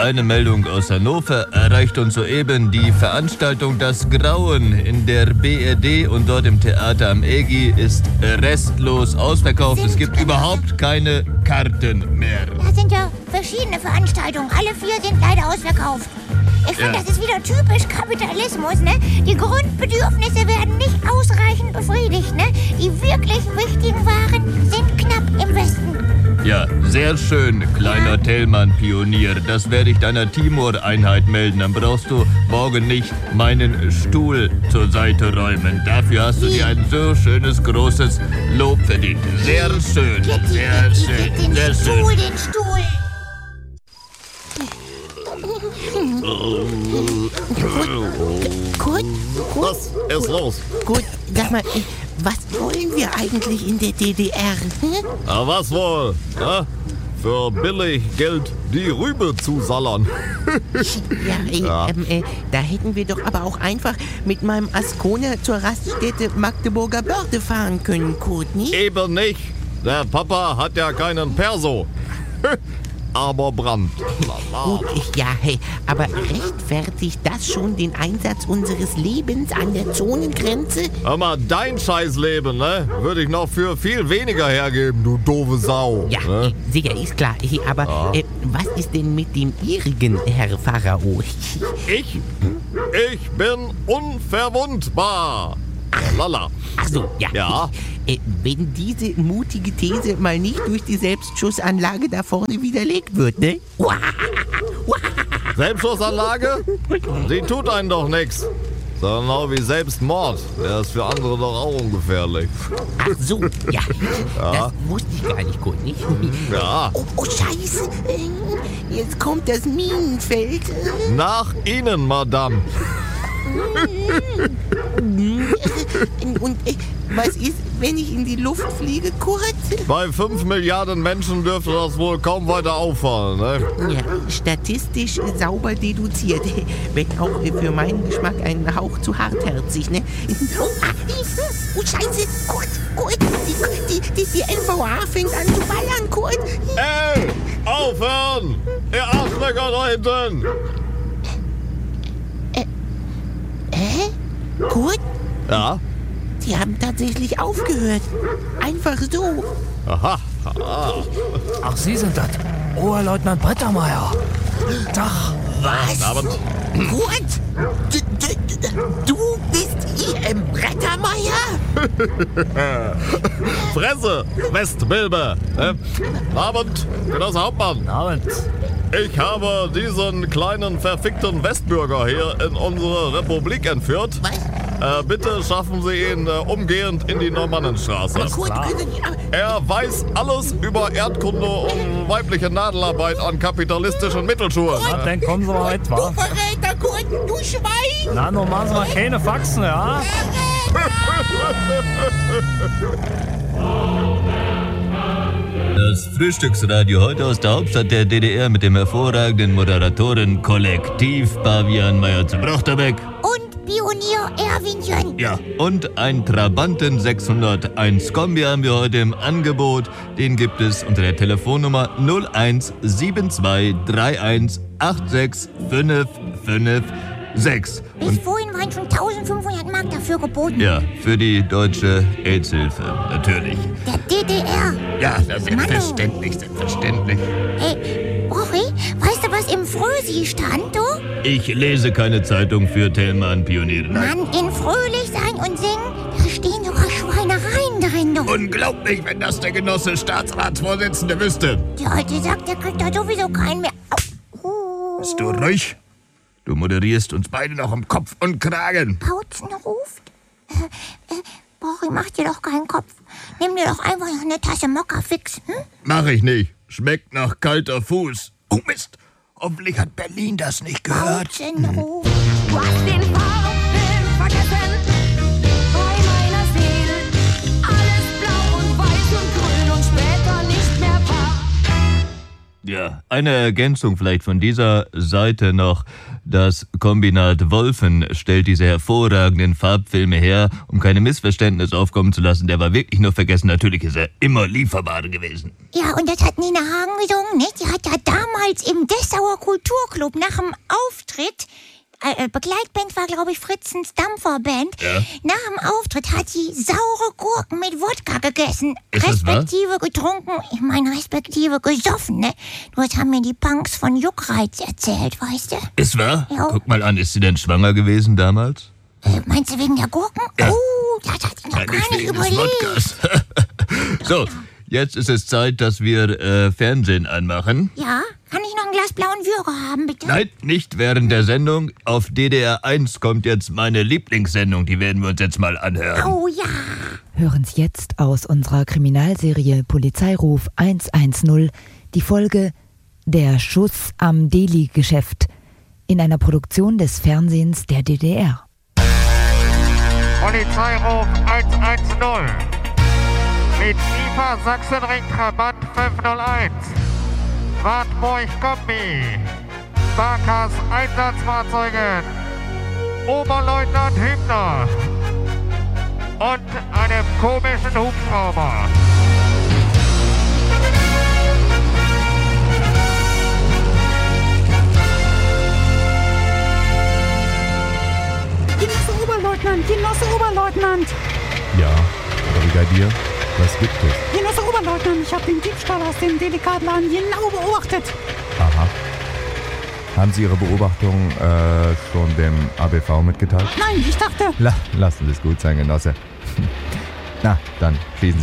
eine Meldung aus Hannover erreicht uns soeben. Die Veranstaltung Das Grauen in der BRD und dort im Theater am EGI ist restlos ausverkauft. Es gibt überhaupt keine Karten mehr. Da sind ja verschiedene Veranstaltungen. Alle 4 sind leider ausverkauft. Ich finde, das ist wieder typisch Kapitalismus, ne? Die Grundbedürfnisse werden nicht ausreichend befriedigt, ne? Die wirklich wichtigen Waren sind knapp im Westen. Ja, sehr schön, kleiner Thälmann-Pionier. Das werde ich deiner Timor-Einheit melden. Dann brauchst du morgen nicht meinen Stuhl zur Seite räumen. Dafür hast du dir ein so schönes, großes Lob verdient. Sehr schön, sehr schön, sehr schön. Den Stuhl. Kurt? Was ist los? Gut, sag mal, was wollen wir eigentlich in der DDR? Na, was wohl? Na? Für billig Geld die Rübe zusallern. Da hätten wir doch aber auch einfach mit meinem Ascona zur Raststätte Magdeburger Börde fahren können, Kurt, nicht? Eben nicht. Der Papa hat ja keinen Perso. Aber Brand. Gut, aber rechtfertigt das schon den Einsatz unseres Lebens an der Zonengrenze? Hör mal, dein Scheißleben, ne? Würde ich noch für viel weniger hergeben, du doofe Sau. Ja, ne? sicher, ist klar. Aber was ist denn mit dem Ihrigen, Herr Pharao? Ich bin unverwundbar. Lala. Ach so, ja. Ja? Wenn diese mutige These mal nicht durch die Selbstschussanlage da vorne widerlegt wird, ne? Selbstschussanlage? Die tut einen doch nix. Genau wie Selbstmord. Der ist für andere doch auch ungefährlich. Ach so, ja. Das wusste ich gar nicht gut, nicht? Ja. Oh, Scheiße. Jetzt kommt das Minenfeld. Nach Ihnen, Madame. Und was ist, wenn ich in die Luft fliege, Kurt? Bei 5 Milliarden Menschen dürfte das wohl kaum weiter auffallen, ne? Ja, statistisch sauber deduziert. Wenn auch für meinen Geschmack ein Hauch zu hartherzig, ne? Oh, Scheiße, Kurt. Die LVA fängt an zu ballern, Kurt. Ey, aufhören! Ihr Arschlöcher da hinten! Kurt? Ja? Die haben tatsächlich aufgehört. Einfach so. Aha. Ach, Sie sind das. Oberleutnant Brettermeier. Tag. Was? Abend. Kurt? Du bist IM Brettermeier? Fresse, Westmilbe. Abend, Genosse Hauptmann. Abend. Ich habe diesen kleinen verfickten Westbürger hier in unsere Republik entführt. Was? Bitte schaffen Sie ihn umgehend in die Normannenstraße. Kurt, Er weiß alles über Erdkunde und weibliche Nadelarbeit an kapitalistischen Mittelschulen. Na, dann kommen Sie mal mit, wa? du Verräter, Kurt, du Schwein! Na, nun machen Sie mal keine Faxen, ja? Das Frühstücksradio heute aus der Hauptstadt der DDR mit dem hervorragenden Moderatoren-Kollektiv Pavian Meyer zu Brochterbeck. Und Pionier Erwinchen. Ja, und ein Trabanten 601 Kombi haben wir heute im Angebot. Den gibt es unter der Telefonnummer 017231865556. Bis vorhin waren schon 1500 Mark dafür geboten. Ja, für die deutsche AIDS-Hilfe, natürlich. Der DDR. Ja, das ist selbstverständlich. Hey, Rory, weißt du, was im Frösi stand, du? Ich lese keine Zeitung für Thälmann-Pioniere. Mann, in fröhlich sein und singen, da stehen sogar Schweinereien drin, du. Unglaublich, wenn das der Genosse Staatsratsvorsitzende wüsste. Die Alte sagt, der kriegt da sowieso keinen mehr. Au. Bist du ruhig? Du moderierst uns beide noch um Kopf und Kragen. Pautzen ruft. Rory, mach dir doch keinen Kopf. Nimm dir doch einfach noch eine Tasse Mokka fix, hm? Mach ich nicht. Schmeckt nach kalter Fuß. Oh Mist, hoffentlich hat Berlin das nicht gehört. Pautzen ruft. Du hast den Farbfilm vergessen. Bei meiner Seele alles blau und weiß und grün und später nicht mehr wahr. Ja, eine Ergänzung vielleicht von dieser Seite noch. Das Kombinat Wolfen stellt diese hervorragenden Farbfilme her, um keine Missverständnisse aufkommen zu lassen. Der war wirklich nur vergessen. Natürlich ist er immer lieferbar gewesen. Ja, und das hat Nina Hagen gesungen, nicht? Die hat ja damals im Dessauer Kulturclub nach dem Auftritt, Begleitband war, glaube ich, Fritzens Dampferband. Ja. Nach dem Auftritt hat sie saure Gurken mit Wodka gegessen. Ist das wahr? Respektive getrunken, ich meine respektive gesoffen, ne? Das haben mir die Punks von Juckreiz erzählt, weißt du? Ist wahr? Ja. Guck mal an, ist sie denn schwanger gewesen damals? Meinst du wegen der Gurken? Ja. Oh, das hat ich noch Nein, gar nicht wegen des überlegt. Wodkas. So, jetzt ist es Zeit, dass wir Fernsehen anmachen. Ja, kann ich noch ein Glas blauen Würger haben, bitte? Nein, nicht während der Sendung. Auf DDR 1 kommt jetzt meine Lieblingssendung. Die werden wir uns jetzt mal anhören. Oh ja. Hören Sie jetzt aus unserer Kriminalserie Polizeiruf 110 die Folge Der Schuss am Deli-Geschäft in einer Produktion des Fernsehens der DDR. Polizeiruf 110 mit IFA Sachsenring Trabant 501, Wartburg Kombi, Sparkas Einsatzfahrzeugen, Oberleutnant Hübner und einem komischen Hubschrauber. Genosse Oberleutnant! Ja, Brigadier, was gibt es? Genosse Oberleutnant, ich habe den Diebstahl aus dem Delikatladen genau beobachtet. Aha. Haben Sie Ihre Beobachtung schon dem ABV mitgeteilt? Nein, ich dachte... Lassen Sie es gut sein, Genosse. Na, dann schließen Sie